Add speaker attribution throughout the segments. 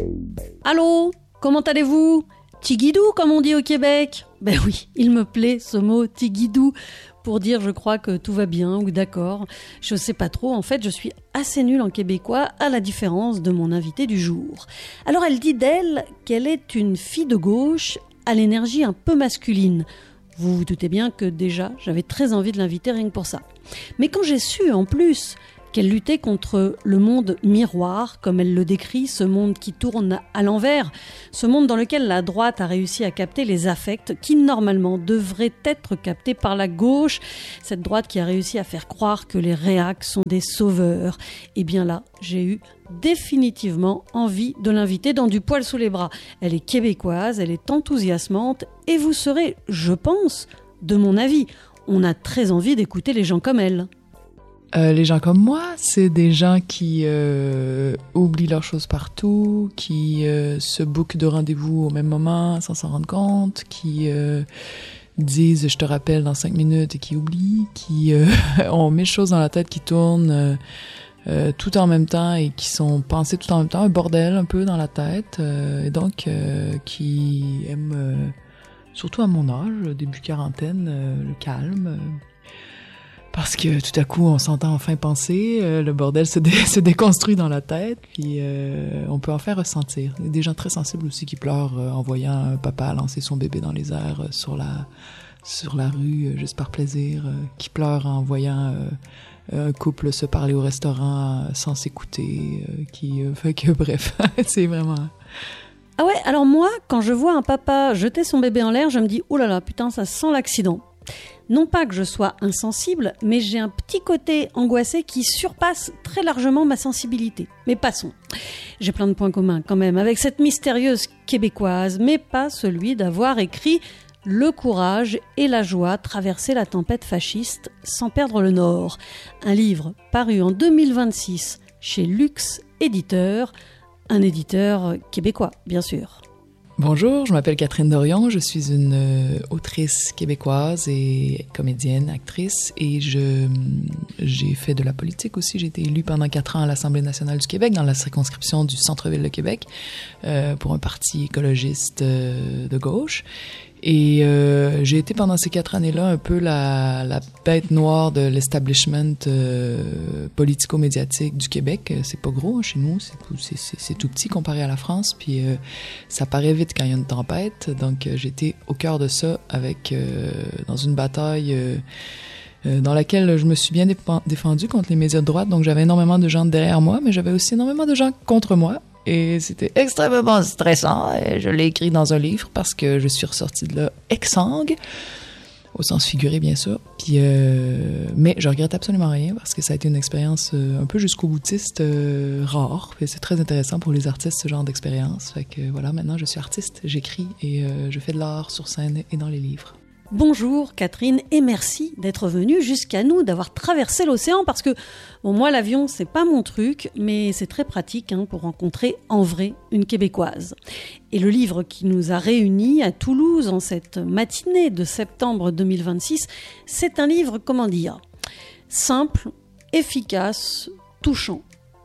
Speaker 1: Allô, comment allez-vous ? Tigidou, comme on dit au Québec. Ben oui, il me plaît ce mot tigidou pour dire je crois que tout va bien ou d'accord. Je sais pas trop, en fait je suis assez nulle en québécois à la différence de mon invitée du jour. Alors elle dit d'elle qu'elle est une fille de gauche à l'énergie un peu masculine. Vous vous doutez bien que déjà j'avais très envie de l'inviter rien que pour ça. Mais quand j'ai su en plus qu'elle luttait contre le monde miroir, comme elle le décrit, ce monde qui tourne à l'envers, ce monde dans lequel la droite a réussi à capter les affects qui normalement devraient être captés par la gauche, cette droite qui a réussi à faire croire que les réacs sont des sauveurs. Et bien là, j'ai eu définitivement envie de l'inviter dans du poil sous les bras. Elle est québécoise, elle est enthousiasmante et vous serez, je pense, de mon avis. On a très envie d'écouter les gens comme elle.
Speaker 2: Les gens comme moi, c'est des gens qui oublient leurs choses partout, qui se bookent de rendez-vous au même moment sans s'en rendre compte, qui disent « je te rappelle dans 5 minutes » et qui oublient, qui ont 1000 choses dans la tête qui tournent tout en même temps et qui sont pensées tout en même temps, un bordel un peu dans la tête, et donc qui aiment, surtout à mon âge, début quarantaine, le calme. Parce que tout à coup, on s'entend enfin penser, le bordel se déconstruit dans la tête, puis on peut en faire ressentir. Il y a des gens très sensibles aussi qui pleurent en voyant un papa lancer son bébé dans les airs sur la rue, juste par plaisir, qui pleurent en voyant un couple se parler au restaurant sans s'écouter, fait que bref, c'est vraiment...
Speaker 1: Ah ouais, alors moi, quand je vois un papa jeter son bébé en l'air, je me dis « oh là là, putain, ça sent l'accident ». Non pas que je sois insensible, mais j'ai un petit côté angoissé qui surpasse très largement ma sensibilité. Mais passons. J'ai plein de points communs quand même avec cette mystérieuse québécoise, mais pas celui d'avoir écrit « Le courage et la joie traverser la tempête fasciste sans perdre le nord ». Un livre paru en 2026 chez Luxe Éditeur, un éditeur québécois, bien sûr.
Speaker 2: Bonjour, je m'appelle Catherine Dorion, je suis une autrice québécoise et comédienne, actrice, et j'ai fait de la politique aussi. J'ai été élue pendant 4 ans à l'Assemblée nationale du Québec, dans la circonscription du centre-ville de Québec, pour un parti écologiste de gauche. Et j'ai été pendant ces 4 années-là un peu la bête noire de l'establishment politico-médiatique du Québec. C'est pas gros, hein, chez nous, c'est tout petit comparé à la France, puis ça paraît vite quand il y a une tempête. Donc j'étais au cœur de ça dans une bataille dans laquelle je me suis bien défendue contre les médias de droite. Donc j'avais énormément de gens derrière moi, mais j'avais aussi énormément de gens contre moi. Et c'était extrêmement stressant. Et je l'ai écrit dans un livre parce que je suis ressortie de là exsangue, au sens figuré bien sûr. Puis, mais je regrette absolument rien parce que ça a été une expérience un peu jusqu'au boutiste rare. Et c'est très intéressant pour les artistes ce genre d'expérience. Fait que voilà, maintenant je suis artiste, j'écris et je fais de l'art sur scène et dans les livres.
Speaker 1: Bonjour Catherine et merci d'être venue jusqu'à nous, d'avoir traversé l'océan parce que bon, moi l'avion c'est pas mon truc mais c'est très pratique pour rencontrer en vrai une Québécoise. Et le livre qui nous a réunis à Toulouse en cette matinée de septembre 2026, c'est un livre, comment dire, simple, efficace, touchant.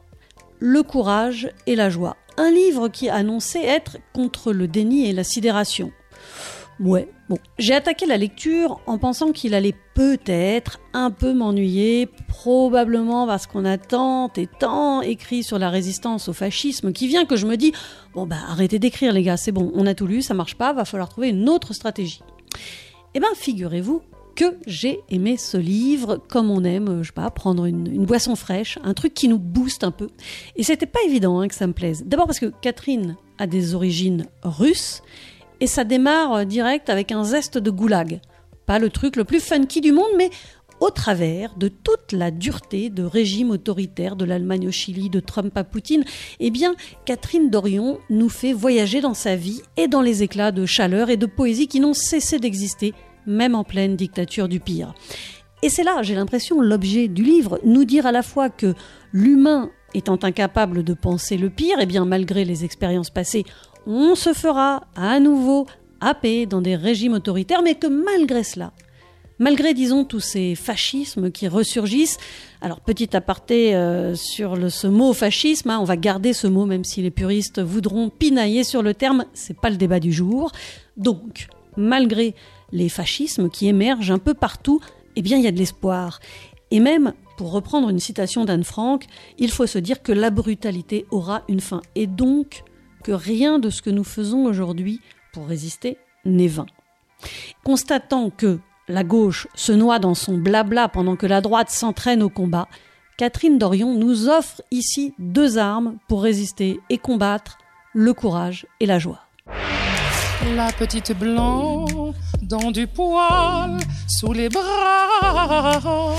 Speaker 1: Le courage et la joie. Un livre qui annonçait être contre le déni et la sidération. Ouais, bon, j'ai attaqué la lecture en pensant qu'il allait peut-être un peu m'ennuyer, probablement parce qu'on a tant et tant écrit sur la résistance au fascisme qui vient que je me dis « Bon, arrêtez d'écrire les gars, c'est bon, on a tout lu, ça marche pas, va falloir trouver une autre stratégie. » Eh bien, figurez-vous que j'ai aimé ce livre comme on aime, je sais pas, prendre une boisson fraîche, un truc qui nous booste un peu. Et c'était pas évident que ça me plaise. D'abord parce que Catherine a des origines russes, et ça démarre direct avec un zeste de goulag. Pas le truc le plus funky du monde, mais au travers de toute la dureté de régime autoritaire de l'Allemagne au Chili, de Trump à Poutine, eh bien, Catherine Dorion nous fait voyager dans sa vie et dans les éclats de chaleur et de poésie qui n'ont cessé d'exister, même en pleine dictature du pire. Et c'est là, j'ai l'impression, l'objet du livre, nous dire à la fois que l'humain étant incapable de penser le pire, eh bien, malgré les expériences passées, on se fera à nouveau happer dans des régimes autoritaires, mais que malgré cela, Malgré, disons, tous ces fascismes qui ressurgissent, alors petit aparté sur ce mot fascisme, on va garder ce mot même si les puristes voudront pinailler sur le terme, c'est pas le débat du jour. Donc, malgré les fascismes qui émergent un peu partout, eh bien il y a de l'espoir. Et même, pour reprendre une citation d'Anne Frank, il faut se dire que la brutalité aura une fin. Et donc, que rien de ce que nous faisons aujourd'hui pour résister n'est vain. Constatant que la gauche se noie dans son blabla pendant que la droite s'entraîne au combat, Catherine Dorion nous offre ici 2 armes pour résister et combattre, le courage et la joie.
Speaker 3: La petite blonde dans du poil sous les bras.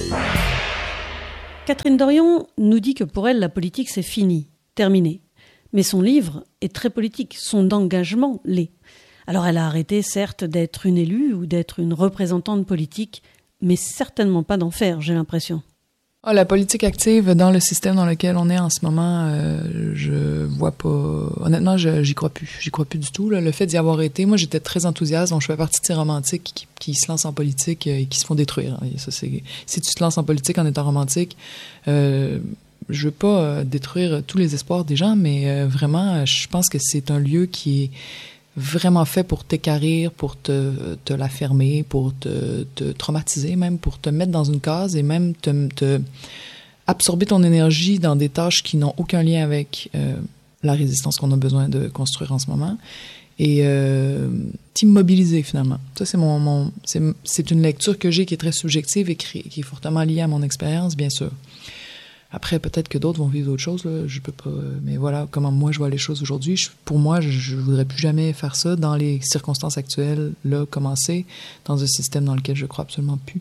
Speaker 1: Catherine Dorion nous dit que pour elle, la politique c'est fini, terminé. Mais son livre est très politique, son engagement l'est. Alors elle a arrêté, certes, d'être une élue ou d'être une représentante politique, mais certainement pas d'en faire, j'ai l'impression.
Speaker 2: La politique active dans le système dans lequel on est en ce moment, je vois pas... Honnêtement, j'y crois plus. J'y crois plus du tout. Là. Le fait d'y avoir été, moi j'étais très enthousiaste, donc je fais partie de ces romantiques qui se lancent en politique et qui se font détruire. Ça, si tu te lances en politique en étant romantique, je veux pas détruire tous les espoirs des gens, mais vraiment, je pense que c'est un lieu qui est vraiment fait pour t'équarrir, pour te la fermer, pour te traumatiser même, pour te mettre dans une case et même te absorber ton énergie dans des tâches qui n'ont aucun lien avec la résistance qu'on a besoin de construire en ce moment et t'immobiliser finalement. Ça c'est une lecture que j'ai qui est très subjective et qui est fortement liée à mon expérience, bien sûr. Après, peut-être que d'autres vont vivre d'autres choses, là. Je peux pas. Mais voilà, comment moi je vois les choses aujourd'hui. Pour moi, je voudrais plus jamais faire ça dans les circonstances actuelles, là, commencer dans un système dans lequel je crois absolument plus.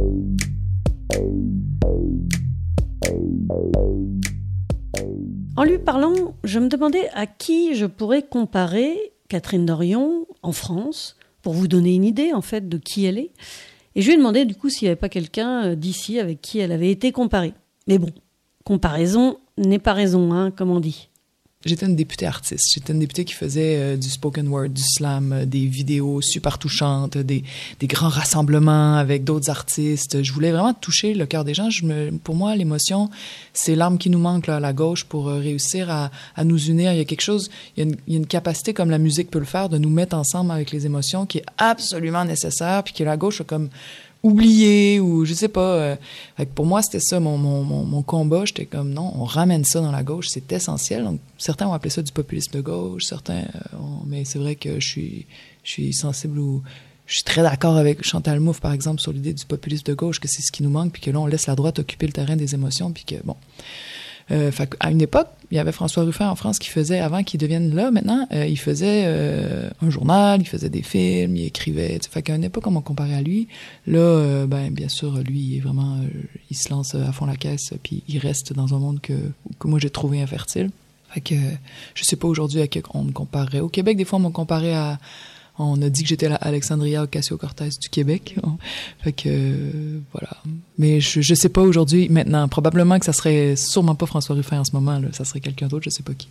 Speaker 1: En lui parlant, je me demandais à qui je pourrais comparer Catherine Dorion en France, pour vous donner une idée, en fait, de qui elle est. Et je lui ai demandé, du coup, s'il n'y avait pas quelqu'un d'ici avec qui elle avait été comparée. Mais bon. Comparaison n'est pas raison, comme on dit.
Speaker 2: J'étais une députée artiste. J'étais une députée qui faisait du spoken word, du slam, des vidéos super touchantes, des grands rassemblements avec d'autres artistes. Je voulais vraiment toucher le cœur des gens. Pour moi, l'émotion, c'est l'arme qui nous manque là, à la gauche pour réussir à nous unir. Il y a quelque chose, il y a une capacité comme la musique peut le faire de nous mettre ensemble avec les émotions qui est absolument nécessaire, puis que la gauche a comme oublié ou je sais pas. Fait que pour moi, c'était ça mon combat. J'étais comme non, on ramène ça dans la gauche, c'est essentiel. Donc, certains ont appelé ça du populisme de gauche, certains mais c'est vrai que je suis sensible ou je suis très d'accord avec Chantal Mouffe, par exemple, sur l'idée du populisme de gauche, que c'est ce qui nous manque, puis que là, on laisse la droite occuper le terrain des émotions, puis que bon. Fait qu'à une époque, il y avait François Ruffin en France qui faisait, avant qu'il devienne là, maintenant, il faisait un journal, il faisait des films, il écrivait. Fait qu'à une époque, on m'a comparé à lui. Là, bien sûr, lui, il est vraiment, il se lance à fond la caisse, puis il reste dans un monde que moi j'ai trouvé infertile. Fait que je sais pas aujourd'hui à qui on me comparerait. Au Québec, des fois, on m'a comparé à... On a dit que j'étais la Alexandria Ocasio-Cortez du Québec. Fait que, voilà. Mais je sais pas aujourd'hui, maintenant. Probablement que ça serait sûrement pas François Ruffin en ce moment, là. Ça serait quelqu'un d'autre, je sais pas qui.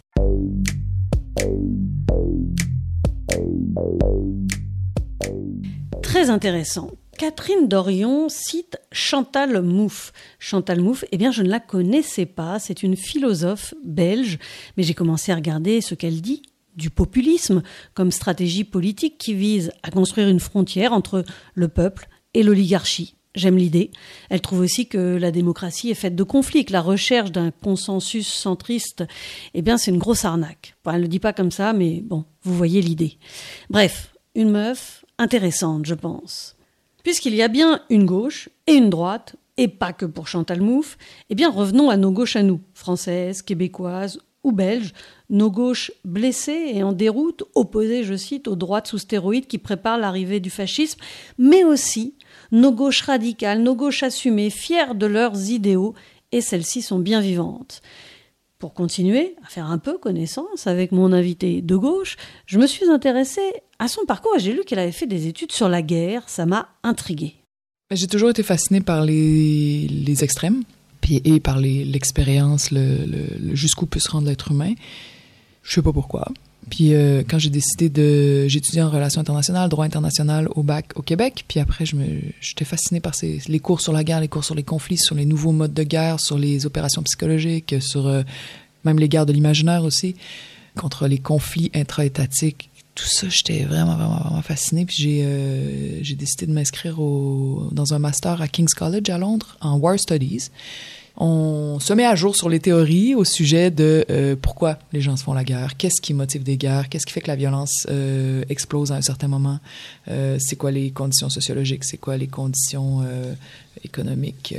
Speaker 1: Très intéressant. Catherine Dorion cite Chantal Mouffe. Chantal Mouffe, eh bien, je ne la connaissais pas. C'est une philosophe belge. Mais j'ai commencé à regarder ce qu'elle dit du populisme comme stratégie politique qui vise à construire une frontière entre le peuple et l'oligarchie. J'aime l'idée. Elle trouve aussi que la démocratie est faite de conflits, que la recherche d'un consensus centriste, eh bien, c'est une grosse arnaque. Bon, elle ne le dit pas comme ça, mais bon, vous voyez l'idée. Bref, une meuf intéressante, je pense. Puisqu'il y a bien une gauche et une droite, et pas que pour Chantal Mouffe, eh bien, revenons à nos gauches à nous, françaises, québécoises ou belges, nos gauches blessées et en déroute, opposées, je cite, aux droites sous stéroïdes qui préparent l'arrivée du fascisme, mais aussi nos gauches radicales, nos gauches assumées, fières de leurs idéaux, et celles-ci sont bien vivantes. Pour continuer à faire un peu connaissance avec mon invité de gauche, je me suis intéressée à son parcours et j'ai lu qu'elle avait fait des études sur la guerre. Ça m'a intriguée.
Speaker 2: J'ai toujours été fascinée par les extrêmes. Et par l'expérience, jusqu'où peut se rendre l'être humain. Je sais pas pourquoi. Puis quand j'ai décidé j'étudiais en relations internationales, droit international au bac au Québec. Puis après, j'étais fascinée par les cours sur la guerre, les cours sur les conflits, sur les nouveaux modes de guerre, sur les opérations psychologiques, sur même les guerres de l'imaginaire aussi, contre les conflits intra-étatiques. Tout ça, j'étais vraiment, vraiment, vraiment fascinée. Puis j'ai décidé de m'inscrire dans un master à King's College à Londres en War Studies. On se met à jour sur les théories au sujet de pourquoi les gens se font la guerre, qu'est-ce qui motive des guerres, qu'est-ce qui fait que la violence explose à un certain moment, c'est quoi les conditions sociologiques, c'est quoi les conditions économiques,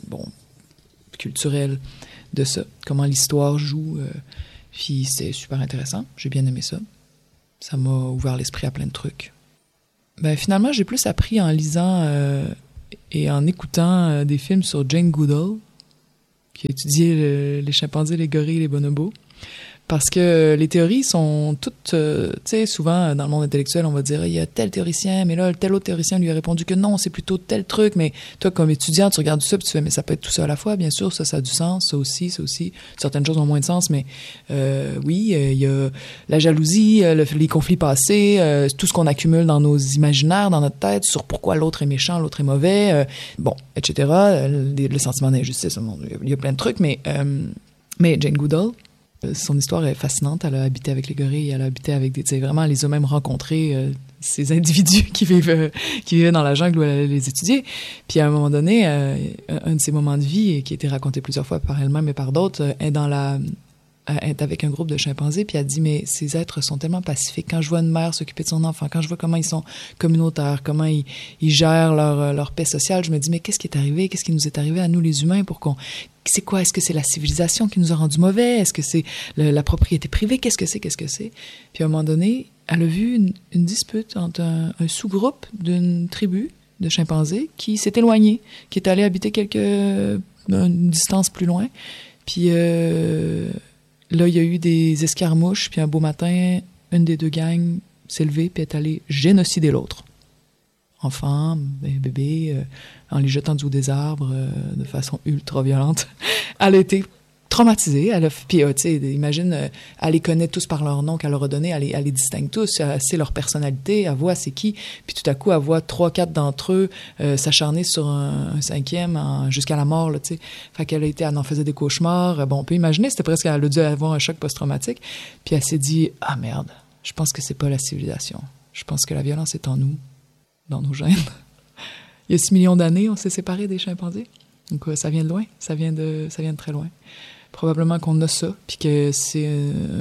Speaker 2: culturelles de ça, comment l'histoire joue. Puis c'était super intéressant, j'ai bien aimé ça. Ça m'a ouvert l'esprit à plein de trucs. Finalement, j'ai plus appris en lisant et en écoutant des films sur Jane Goodall, qui a étudié les chimpanzés, les gorilles, les bonobos. Parce que les théories sont toutes... tu sais, souvent, dans le monde intellectuel, on va dire, il y a tel théoricien, mais là, tel autre théoricien lui a répondu que non, c'est plutôt tel truc. Mais toi, comme étudiant, tu regardes tout ça, puis tu fais, mais ça peut être tout ça à la fois, bien sûr, ça a du sens, ça aussi. Certaines choses ont moins de sens, mais oui, il y a la jalousie, les conflits passés, tout ce qu'on accumule dans nos imaginaires, dans notre tête, sur pourquoi l'autre est méchant, l'autre est mauvais, etc. Le sentiment d'injustice, il y a plein de trucs, mais Jane Goodall, son histoire est fascinante. Elle a habité avec les gorilles, elle a habité avec vraiment, elle les a même rencontrés, ces individus qui vivaient dans la jungle où elle allait les étudier. Puis à un moment donné, un de ses moments de vie, qui a été raconté plusieurs fois par elle-même et par d'autres, est avec un groupe de chimpanzés, puis elle dit, mais ces êtres sont tellement pacifiques. Quand je vois une mère s'occuper de son enfant, quand je vois comment ils sont communautaires, comment ils gèrent leur paix sociale, je me dis, mais qu'est-ce qui est arrivé? Qu'est-ce qui nous est arrivé à nous, les humains, c'est quoi? Est-ce que c'est la civilisation qui nous a rendus mauvais? Est-ce que c'est la propriété privée? Qu'est-ce que c'est? Puis à un moment donné, elle a vu une dispute entre un sous-groupe d'une tribu de chimpanzés qui s'est éloigné, qui est allé habiter une distance plus loin. Puis là, il y a eu des escarmouches, puis un beau matin, une des deux gangs s'est levée puis est allée génocider l'autre. Enfants, bébés, en les jetant du haut des arbres de façon ultra violente. Elle a été traumatisée. Puis, tu sais, imagine, elle les connaît tous par leur nom qu'elle leur a donné, elle les distingue tous, elle sait leur personnalité, elle voit c'est qui, puis tout à coup, elle voit 3-4 d'entre eux s'acharner sur un cinquième jusqu'à la mort, là, tu sais. Fait qu'elle en faisait des cauchemars. On peut imaginer, c'était presque, elle a dû avoir un choc post-traumatique. Puis elle s'est dit, ah merde, je pense que c'est pas la civilisation. Je pense que la violence est en nous, dans nos gènes. Il y a 6 millions d'années, on s'est séparés des chimpanzés. Donc ça vient de loin, ça vient de très loin. Probablement qu'on a ça, puis que c'est...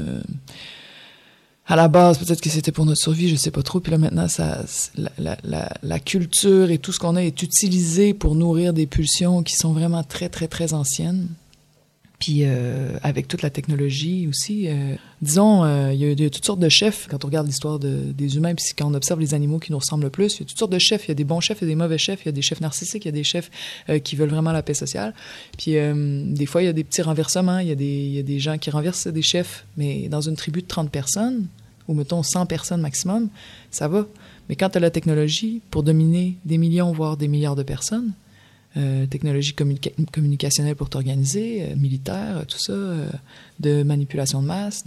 Speaker 2: à la base, peut-être que c'était pour notre survie, je sais pas trop. Puis là, maintenant, la culture et tout ce qu'on a est utilisé pour nourrir des pulsions qui sont vraiment très, très, très anciennes. Puis avec toute la technologie aussi, disons, il y a toutes sortes de chefs. Quand on regarde l'histoire des humains, puis quand on observe les animaux qui nous ressemblent le plus, il y a toutes sortes de chefs. Il y a des bons chefs, il y a des mauvais chefs, il y a des chefs narcissiques, il y a des chefs qui veulent vraiment la paix sociale. Puis des fois, il y a des petits renversements. Il y a des gens qui renversent des chefs, mais dans une tribu de 30 personnes, ou mettons 100 personnes maximum, ça va. Mais quand tu as la technologie pour dominer des millions, voire des milliards de personnes, technologie communicationnelle pour t'organiser, militaire, tout ça, de manipulation de masse,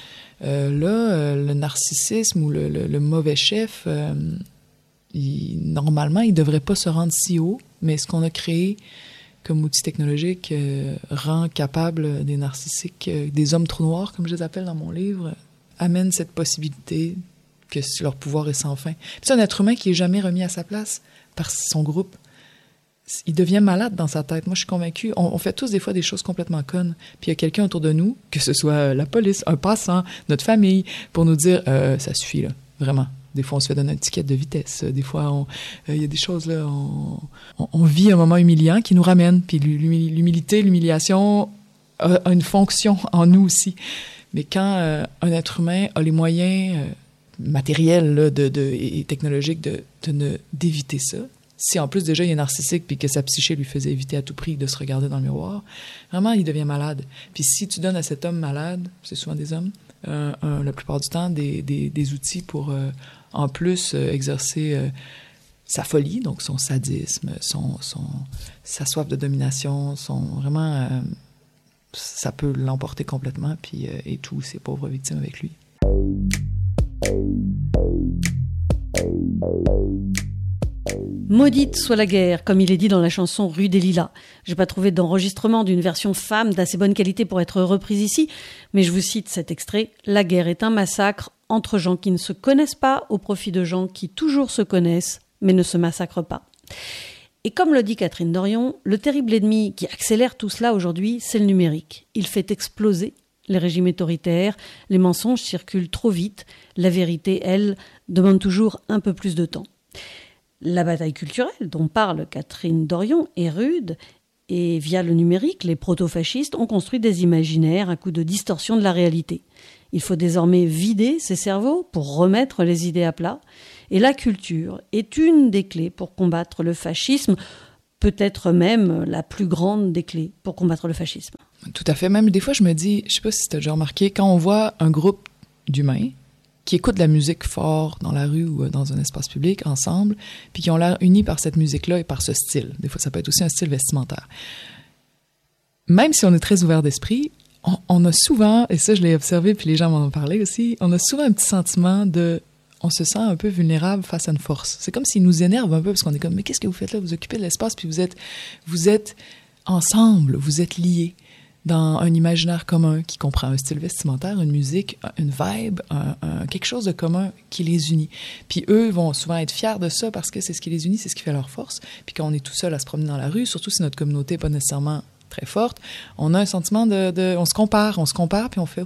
Speaker 2: le narcissisme ou le mauvais chef, normalement, il devrait pas se rendre si haut, mais ce qu'on a créé comme outil technologique rend capable des narcissiques, des hommes trous noirs, comme je les appelle dans mon livre, amène cette possibilité que leur pouvoir est sans fin. C'est un être humain qui est jamais remis à sa place par son groupe. Il devient malade dans sa tête. Moi, je suis convaincue. On fait tous des fois des choses complètement connes. Puis il y a quelqu'un autour de nous, que ce soit la police, un passant, notre famille, pour nous dire ça suffit, là, vraiment. Des fois, on se fait donner une étiquette de vitesse. Des fois, il y a des choses, là, on vit un moment humiliant qui nous ramène. Puis l'humilité, l'humiliation a une fonction en nous aussi. Mais quand un être humain a les moyens matériels là, et technologiques d'éviter ça, si en plus déjà il est narcissique puis que sa psyché lui faisait éviter à tout prix de se regarder dans le miroir, vraiment il devient malade. Puis si tu donnes à cet homme malade, c'est souvent des hommes, la plupart du temps des outils pour en plus exercer sa folie, donc son sadisme, sa soif de domination, vraiment ça peut l'emporter complètement puis et tous ses pauvres victimes avec lui.
Speaker 1: Maudite soit la guerre, comme il est dit dans la chanson Rue des Lilas. J'ai pas trouvé d'enregistrement d'une version femme d'assez bonne qualité pour être reprise ici, mais je vous cite cet extrait. La guerre est un massacre entre gens qui ne se connaissent pas au profit de gens qui toujours se connaissent, mais ne se massacrent pas. Et comme le dit Catherine Dorion, le terrible ennemi qui accélère tout cela aujourd'hui, c'est le numérique. Il fait exploser les régimes autoritaires, les mensonges circulent trop vite, la vérité, elle, demande toujours un peu plus de temps. La bataille culturelle dont parle Catherine Dorion est rude et via le numérique, les proto-fascistes ont construit des imaginaires à coup de distorsion de la réalité. Il faut désormais vider ces cerveaux pour remettre les idées à plat. Et la culture est une des clés pour combattre le fascisme, peut-être même la plus grande des clés pour combattre le fascisme.
Speaker 2: Tout à fait. Même des fois, je me dis, je sais pas si tu as déjà remarqué, quand on voit un groupe d'humains qui écoutent de la musique fort dans la rue ou dans un espace public ensemble, puis qui ont l'air unis par cette musique-là et par ce style. Des fois, ça peut être aussi un style vestimentaire. Même si on est très ouvert d'esprit, on a souvent, et ça je l'ai observé puis les gens m'en ont parlé aussi, on a souvent un petit sentiment de... On se sent un peu vulnérable face à une force. C'est comme s'il nous énerve un peu parce qu'on est comme, mais qu'est-ce que vous faites là? Vous occupez de l'espace puis vous êtes ensemble, vous êtes liés dans un imaginaire commun qui comprend un style vestimentaire, une musique, une vibe, quelque chose de commun qui les unit. Puis eux vont souvent être fiers de ça parce que c'est ce qui les unit, c'est ce qui fait leur force. Puis quand on est tout seul à se promener dans la rue, surtout si notre communauté n'est pas nécessairement très forte, on a un sentiment on se compare, puis on fait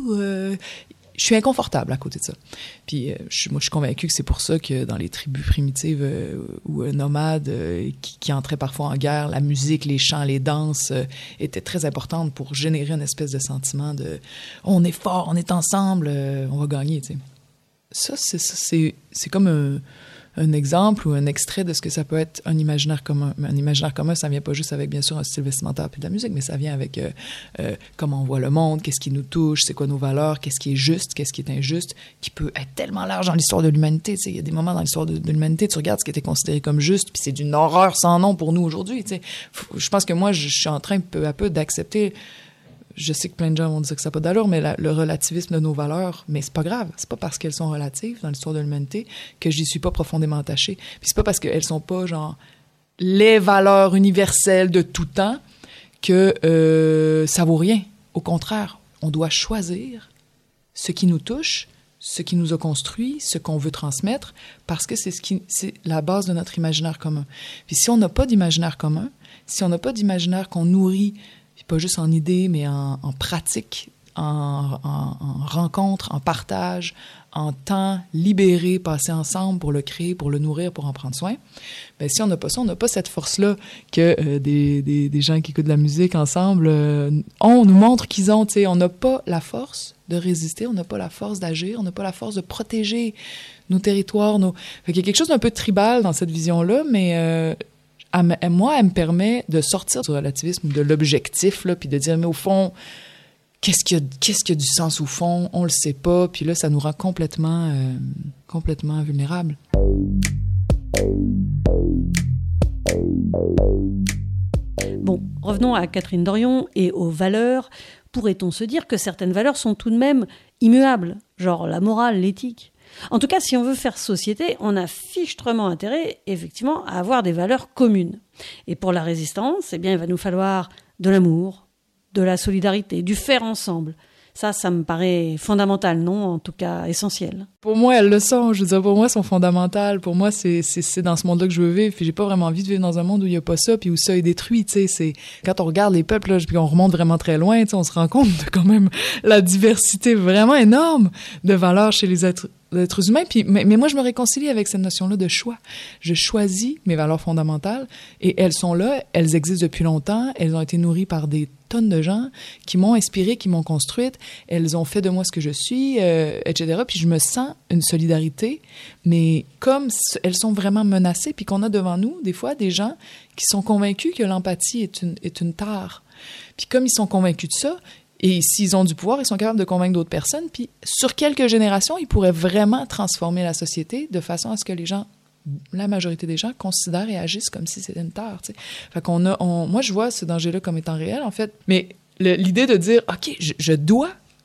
Speaker 2: je suis inconfortable à côté de ça. Puis moi, je suis convaincue que c'est pour ça que dans les tribus primitives ou nomades qui entraient parfois en guerre, la musique, les chants, les danses étaient très importantes pour générer une espèce de sentiment de on est fort, on est ensemble, on va gagner, tu sais. C'est comme un exemple ou un extrait de ce que ça peut être un imaginaire commun. Un imaginaire commun, ça vient pas juste avec, bien sûr, un style vestimentaire puis de la musique, mais ça vient avec comment on voit le monde, qu'est-ce qui nous touche, c'est quoi nos valeurs, qu'est-ce qui est juste, qu'est-ce qui est injuste, qui peut être tellement large dans l'histoire de l'humanité. Tu sais, il y a des moments dans l'histoire de l'humanité, tu regardes ce qui était considéré comme juste, puis c'est d'une horreur sans nom pour nous aujourd'hui. Tu sais. Je pense que moi, je suis en train peu à peu d'accepter. Je sais que plein de gens vont dire que ça n'a pas d'allure, mais le relativisme de nos valeurs, mais c'est pas grave. C'est pas parce qu'elles sont relatives dans l'histoire de l'humanité que j'y suis pas profondément attachée. Puis c'est pas parce qu'elles sont pas, genre, les valeurs universelles de tout temps que ça vaut rien. Au contraire, on doit choisir ce qui nous touche, ce qui nous a construit, ce qu'on veut transmettre, parce que c'est la base de notre imaginaire commun. Puis si on n'a pas d'imaginaire commun, si on n'a pas d'imaginaire qu'on nourrit, puis pas juste en idées, mais en pratique, en rencontre, en partage, en temps libéré, passé ensemble pour le créer, pour le nourrir, pour en prendre soin. Ben si on n'a pas ça, on n'a pas cette force-là que des gens qui écoutent de la musique ensemble nous montrent qu'ils ont. Tu sais, on n'a pas la force de résister, on n'a pas la force d'agir, on n'a pas la force de protéger nos territoires. Fait qu'il y a quelque chose d'un peu tribal dans cette vision-là, mais... moi, elle me permet de sortir du relativisme, de l'objectif, là, puis de dire, mais au fond, qu'est-ce qui a du sens au fond? On le sait pas, puis là, ça nous rend complètement vulnérables.
Speaker 1: Bon, revenons à Catherine Dorion et aux valeurs. Pourrait-on se dire que certaines valeurs sont tout de même immuables, genre la morale, l'éthique ? En tout cas, si on veut faire société, on a fichtrement intérêt, effectivement, à avoir des valeurs communes. Et pour la résistance, eh bien, il va nous falloir de l'amour, de la solidarité, du faire ensemble. Ça me paraît fondamental, non? En tout cas, essentiel.
Speaker 2: Pour moi, elles le sont. Je veux dire, pour moi, elles sont fondamentales. Pour moi, c'est dans ce monde-là que je veux vivre. Puis j'ai pas vraiment envie de vivre dans un monde où il y a pas ça, puis où ça est détruit. Tu sais, c'est quand on regarde les peuples, là, puis on remonte vraiment très loin, tu sais, on se rend compte de quand même la diversité vraiment énorme de valeurs chez les êtres humains. Puis, mais moi, je me réconcilie avec cette notion-là de choix. Je choisis mes valeurs fondamentales et elles sont là, elles existent depuis longtemps, elles ont été nourries par des tonnes de gens qui m'ont inspirée, qui m'ont construite, elles ont fait de moi ce que je suis, etc. Puis je me sens une solidarité, mais comme elles sont vraiment menacées, puis qu'on a devant nous, des fois, des gens qui sont convaincus que l'empathie est une tare. Puis comme ils sont convaincus de ça, et s'ils ont du pouvoir, ils sont capables de convaincre d'autres personnes. Puis, sur quelques générations, ils pourraient vraiment transformer la société de façon à ce que les gens, la majorité des gens, considèrent et agissent comme si c'était une tare. Tu sais. Fait moi, je vois ce danger-là comme étant réel, en fait. Mais l'idée de dire, OK, je dois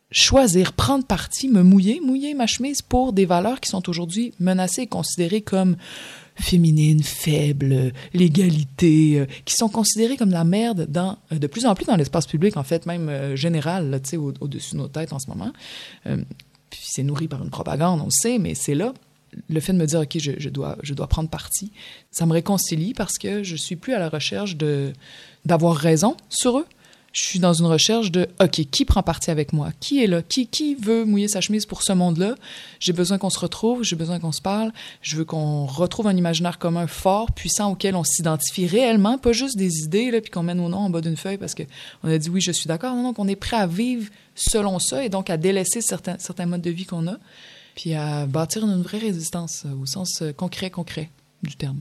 Speaker 2: choisir, prendre parti, me mouiller ma chemise pour des valeurs qui sont aujourd'hui menacées et considérées comme féminines, faibles, l'égalité, qui sont considérées comme de la merde de plus en plus dans l'espace public, en fait, même général, là, tu sais, au-dessus de nos têtes en ce moment. Puis c'est nourri par une propagande, on le sait, mais c'est là. Le fait de me dire, OK, je dois prendre parti, ça me réconcilie parce que je suis plus à la recherche d'avoir raison sur eux. Je suis dans une recherche de, OK, qui prend parti avec moi? Qui est là? Qui veut mouiller sa chemise pour ce monde-là? J'ai besoin qu'on se retrouve, j'ai besoin qu'on se parle. Je veux qu'on retrouve un imaginaire commun fort, puissant, auquel on s'identifie réellement, pas juste des idées, là, puis qu'on met nos noms en bas d'une feuille parce qu'on a dit, oui, je suis d'accord. Non, qu'on est prêt à vivre selon ça et donc à délaisser certains modes de vie qu'on a, puis à bâtir une vraie résistance au sens concret du terme.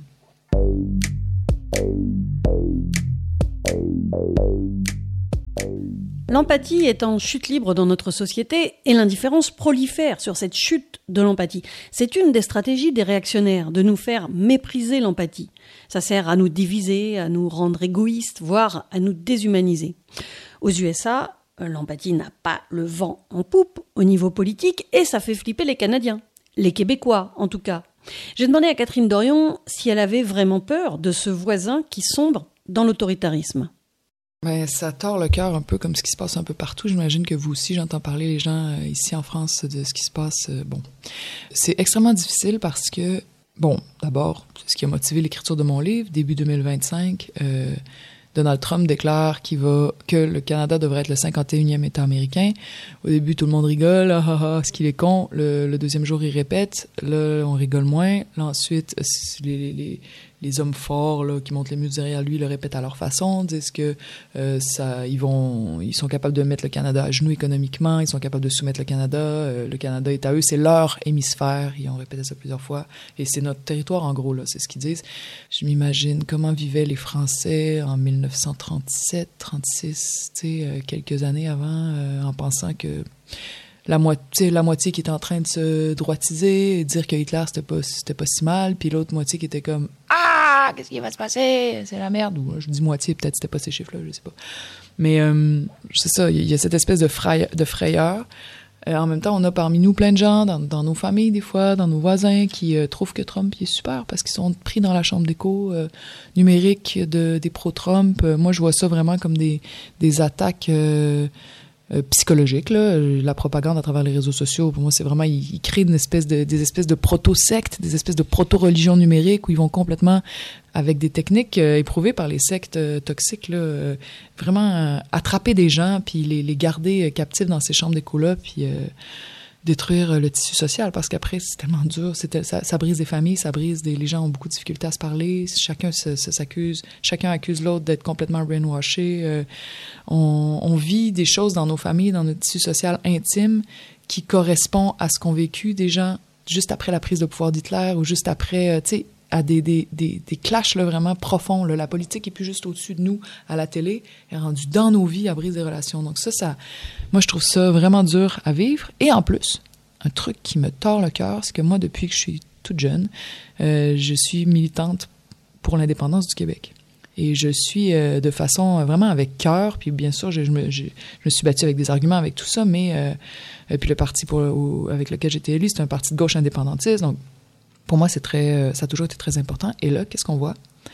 Speaker 1: L'empathie est en chute libre dans notre société et l'indifférence prolifère sur cette chute de l'empathie. C'est une des stratégies des réactionnaires, de nous faire mépriser l'empathie. Ça sert à nous diviser, à nous rendre égoïstes, voire à nous déshumaniser. Aux USA, l'empathie n'a pas le vent en poupe au niveau politique et ça fait flipper les Canadiens. Les Québécois, en tout cas. J'ai demandé à Catherine Dorion si elle avait vraiment peur de ce voisin qui sombre dans l'autoritarisme.
Speaker 2: Ben, ça tord le cœur un peu comme ce qui se passe un peu partout. J'imagine que vous aussi, j'entends parler les gens ici en France de ce qui se passe. Bon, c'est extrêmement difficile parce que, bon, d'abord, c'est ce qui a motivé l'écriture de mon livre, début 2025. Donald Trump déclare que le Canada devrait être le 51e État américain. Au début, tout le monde rigole, est-ce qu'il est con? Le deuxième jour, il répète. Là, on rigole moins. Là, ensuite, les hommes forts là, qui montent les muscles derrière lui le répètent à leur façon, disent que ils sont capables de mettre le Canada à genoux économiquement, ils sont capables de soumettre le Canada est à eux, c'est leur hémisphère, ils ont répété ça plusieurs fois, et c'est notre territoire en gros, là, c'est ce qu'ils disent. Je m'imagine comment vivaient les Français en 1937, 36, tu sais, quelques années avant, en pensant que la moitié qui était en train de se droitiser et dire que Hitler c'était pas si mal, puis l'autre moitié qui était comme qu'est-ce qui va se passer, c'est la merde, ou je dis moitié, peut-être c'était pas ces chiffres-là, je sais pas, mais c'est ça, il y a cette espèce de frayeur. En même temps, on a parmi nous plein de gens dans nos familles des fois, dans nos voisins qui trouvent que Trump il est super parce qu'ils sont pris dans la chambre d'écho numérique des pro-Trump. Moi je vois ça vraiment comme des attaques psychologique, là. La propagande à travers les réseaux sociaux, pour moi, c'est vraiment, ils créent des espèces de proto-sectes, des espèces de proto-religions numériques où ils vont complètement, avec des techniques éprouvées par les sectes toxiques, là, vraiment attraper des gens puis les garder captifs dans ces chambres d'écho-là puis détruire le tissu social parce qu'après, c'est tellement dur. Ça brise des familles, les gens ont beaucoup de difficultés à se parler, chacun s'accuse, chacun accuse l'autre d'être complètement brainwashé. On vit des choses dans nos familles, dans notre tissu social intime qui correspond à ce qu'ont vécu des gens juste après la prise de pouvoir d'Hitler ou juste après, tu sais, à des clashs là, vraiment profonds. Là. La politique est plus juste au-dessus de nous à la télé, elle est rendue dans nos vies à briser des relations. Donc ça, moi je trouve ça vraiment dur à vivre. Et en plus, un truc qui me tord le cœur, c'est que moi, depuis que je suis toute jeune, je suis militante pour l'indépendance du Québec. Et je suis de façon vraiment avec cœur, puis bien sûr, je me suis battue avec des arguments, avec tout ça, mais puis le parti avec lequel j'ai été élue, c'est un parti de gauche indépendantiste, donc pour moi, ça a toujours été très important. Et là, qu'est-ce qu'on voit?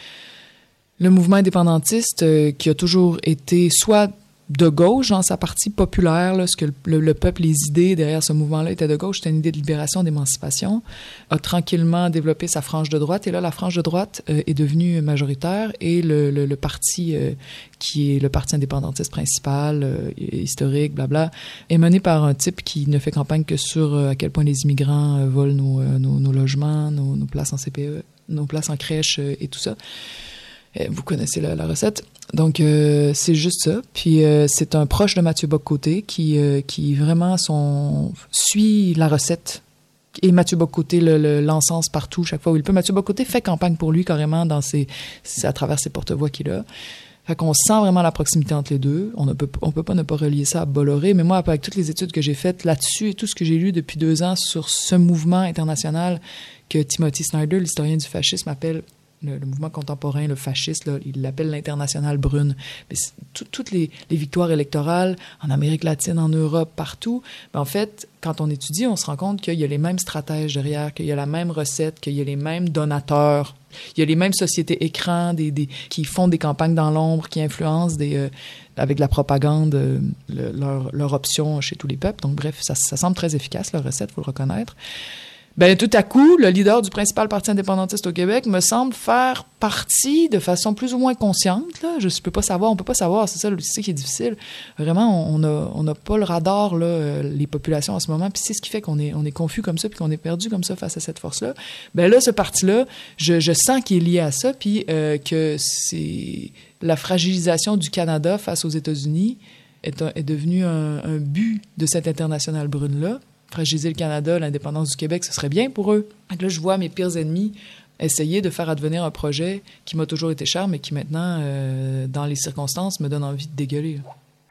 Speaker 2: Le mouvement indépendantiste qui a toujours été soit de gauche, dans sa partie populaire, là, ce que le peuple, les idées derrière ce mouvement-là étaient de gauche, c'était une idée de libération, d'émancipation, a tranquillement développé sa frange de droite. Et là, la frange de droite est devenue majoritaire et le parti qui est le parti indépendantiste principal, historique, blabla, est mené par un type qui ne fait campagne que sur à quel point les immigrants volent nos logements, nos places en CPE, nos places en crèche et tout ça. Vous connaissez la recette. Donc, c'est juste ça. Puis, c'est un proche de Mathieu Bock-Côté qui vraiment suit la recette. Et Mathieu Bock-Côté l'encense partout, chaque fois où il peut. Mathieu Bock-Côté fait campagne pour lui carrément à travers ses porte-voix qu'il a. Fait qu'on sent vraiment la proximité entre les deux. On peut pas ne pas relier ça à Bolloré. Mais moi, avec toutes les études que j'ai faites là-dessus et tout ce que j'ai lu depuis 2 ans sur ce mouvement international que Timothy Snyder, l'historien du fascisme, appelle le mouvement contemporain, le fasciste, là, il l'appelle l'Internationale brune. Mais toutes les victoires électorales en Amérique latine, en Europe, partout, ben en fait, quand on étudie, on se rend compte qu'il y a les mêmes stratèges derrière, qu'il y a la même recette, qu'il y a les mêmes donateurs, il y a les mêmes sociétés écrans qui font des campagnes dans l'ombre, qui influencent avec la propagande leur option chez tous les peuples. Donc bref, ça semble très efficace, leur recette, il faut le reconnaître. Ben, tout à coup, le leader du principal parti indépendantiste au Québec me semble faire partie de façon plus ou moins consciente, là. On peut pas savoir, c'est ça qui est difficile. Vraiment, on n'a pas le radar, là, les populations en ce moment, puis c'est ce qui fait qu'on est confus comme ça, puis qu'on est perdu comme ça face à cette force-là. Ben là, ce parti-là, je sens qu'il est lié à ça, puis que c'est la fragilisation du Canada face aux États-Unis est devenu un but de cette internationale brune-là. Fragiliser le Canada, l'indépendance du Québec, ce serait bien pour eux. Donc là, je vois mes pires ennemis essayer de faire advenir un projet qui m'a toujours été cher, mais qui maintenant, dans les circonstances, me donne envie de dégueuler.